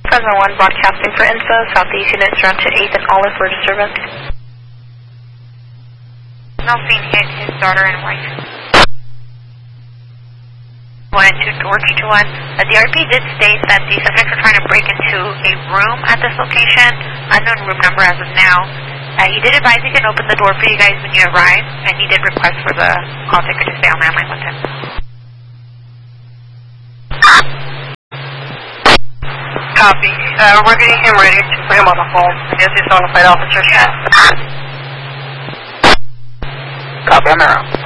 Fresno 1 broadcasting for info. Southeast units run to 8th and Olive for disturbance. Nelson hit his daughter and wife. 1-2 George 2-1. The RP did state that the subjects are trying to break into a room at this location. Unknown room number as of now. He did advise he can open the door for you guys when you arrive, and he did request for the call taker to stay on that line with him. Copy. We're getting him ready to put him on the phone. I guess he's on the flight officer. Copy, I'm out.